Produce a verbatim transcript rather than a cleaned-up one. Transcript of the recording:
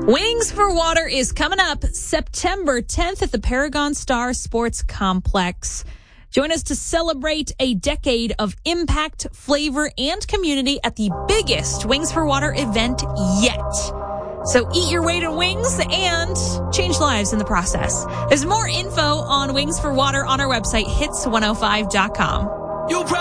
Wings for Water is coming up September tenth at the Paragon Star Sports Complex. Join us to celebrate a decade of impact, flavor, and community at the biggest Wings for Water event yet. So eat your weight in wings and change lives in the process. There's more info on Wings for Water on our website, hits one oh five dot com.